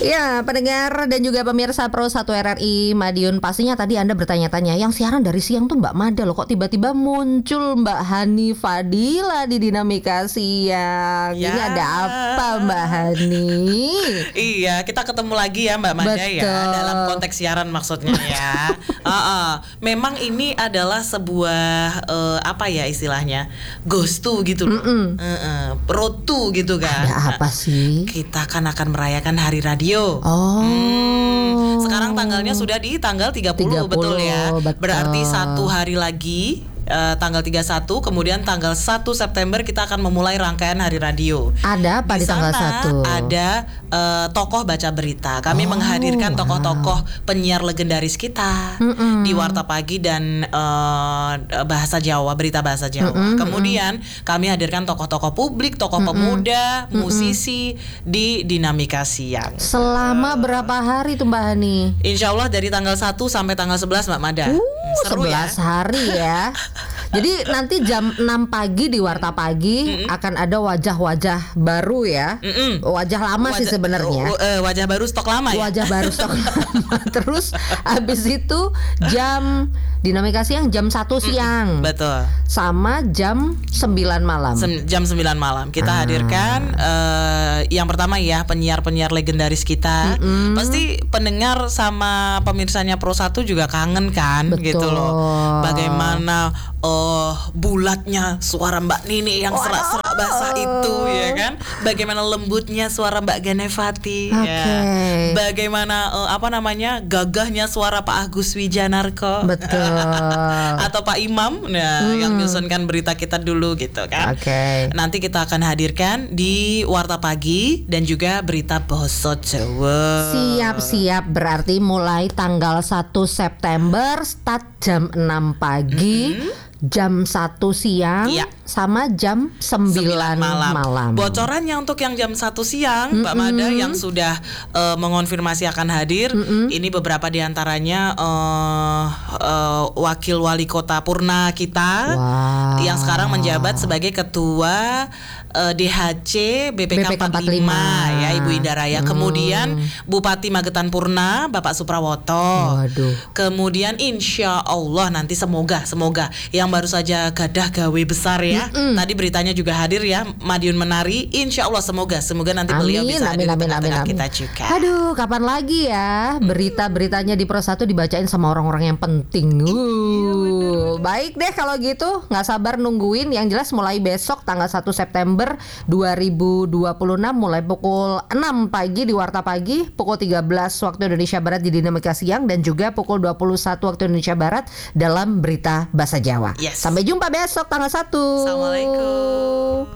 Ya, pendengar dan juga pemirsa Pro 1 RRI Madiun, pastinya tadi Anda bertanya-tanya, yang siaran dari siang tuh Mbak Mada loh, kok tiba-tiba muncul Mbak Hani Fadila di Dinamika Siang. Ya. Ini ada apa Mbak Hani? Iya, kita ketemu lagi ya Mbak Mada. Betul. Ya, dalam konteks siaran maksudnya ya. Memang ini adalah sebuah apa ya istilahnya, ghostu gitu loh, protu gitu kan. Ada apa sih? Kita akan merayakan Hari Radio. Sekarang tanggalnya sudah di tanggal 30, 30, betul ya. betul. Berarti 1 hari lagi, tanggal 31, kemudian tanggal 1 September kita akan memulai rangkaian Hari Radio. Ada apa di tanggal sana 1? Ada tokoh baca berita. Kami menghadirkan tokoh-tokoh penyiar legendaris kita di Warta Pagi dan bahasa Jawa, berita bahasa Jawa. Kemudian kami hadirkan tokoh-tokoh publik, tokoh pemuda, musisi di Dinamika Siang. Selama berapa hari tuh Mbak Hani? Insya Allah dari tanggal 1 sampai tanggal 11 Mbak Mada. Seru 11 ya? hari ya. Jadi nanti jam 6 pagi di Warta Pagi akan ada wajah-wajah baru ya. Wajah lama sih sebenarnya. Wajah baru stok lama ya. Wajah baru stok lama. Terus habis itu jam Dinamika Siang jam 1 siang. Betul. Sama jam 9 malam. Jam 9 malam kita hadirkan yang pertama ya, penyiar-penyiar legendaris kita. Pasti pendengar sama pemirsanya Pro 1 juga kangen kan. Betul. Gitu loh. Bagaimana bulatnya suara Mbak Nini yang serak-serak basah itu ya kan. Bagaimana lembutnya suara Mbak Ganefati ya. Bagaimana gagahnya suara Pak Agus Wijanarko. Betul. Atau Pak Imam yang menyusunkan berita kita dulu gitu kan. Nanti kita akan hadirkan di Warta Pagi dan juga berita Basa Jawa. Siap-siap, berarti mulai tanggal 1 September start jam 6 pagi. Jam 1 siang sama jam 9 malam. Bocorannya untuk yang jam 1 siang Mbak Mada yang sudah mengonfirmasi akan hadir, ini beberapa diantaranya wakil wali kota Purna kita yang sekarang menjabat sebagai ketua DHC BPK 45 ya, Ibu Indah Raya. Kemudian Bupati Magetan Purna Bapak Suprawoto. Kemudian insya Allah nanti semoga yang baru saja gadah gawe besar ya. Tadi beritanya juga hadir ya, Madiun Menari. Insya Allah semoga nanti beliau bisa hadir di tengah-tengah kita juga. Aduh, kapan lagi ya berita-beritanya di Pro 1 dibacain sama orang-orang yang penting. Baik deh kalau gitu, nggak sabar nungguin. Yang jelas mulai besok tanggal 1 September 2026 mulai pukul 6 pagi di Warta Pagi, pukul 13 waktu Indonesia Barat di Dinamika Siang, dan juga pukul 21 waktu Indonesia Barat dalam berita bahasa Jawa. Sampai jumpa besok tanggal 1. Assalamualaikum.